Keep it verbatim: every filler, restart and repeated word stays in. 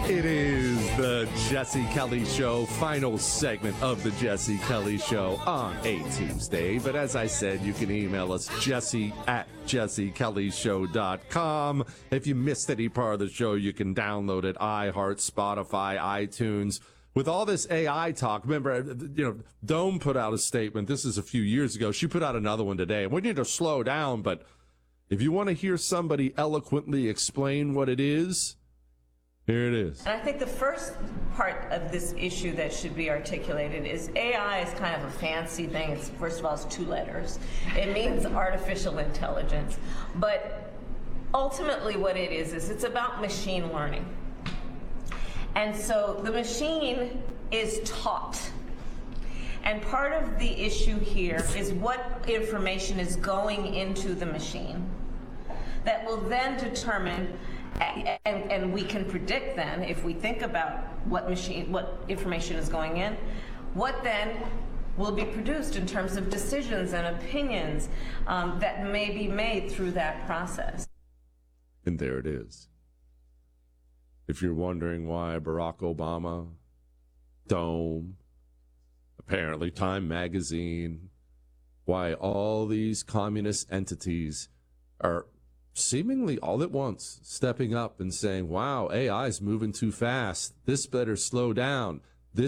It is the Jesse Kelly Show, final segment of the Jesse Kelly Show on a Tuesday. But as I said, you can email us, jesse at jesse kelly show dot com. If you missed any part of the show, you can download it, iHeart, Spotify, iTunes. With all this A I talk, remember, you know, Dome put out a statement. This is a few years ago. She put out another one today. We need to slow down, but if you want to hear somebody eloquently explain what it is, here it is. And I think the first part of this issue that should be articulated is A I is kind of a fancy thing. It's, first of all, it's two letters. It means artificial intelligence. But ultimately what it is, is it's about machine learning. And so the machine is taught. And part of the issue here is what information is going into the machine that will then determine, and, and we can predict then, if we think about what machine, what information is going in, what then will be produced in terms of decisions and opinions um, that may be made through that process. And there it is. If you're wondering why Barack Obama, Dome, apparently Time Magazine, why all these communist entities are seemingly all at once stepping up and saying, wow, A I is moving too fast. This better slow down.